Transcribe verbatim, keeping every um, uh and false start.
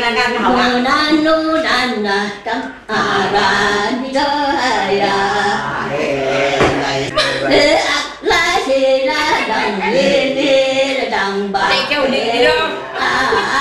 là gan học à? Nan nu nan na tam a ra ni do ya. Để ác la si la đằng đi đi đằng bà. Đây kêu đi đi đâu?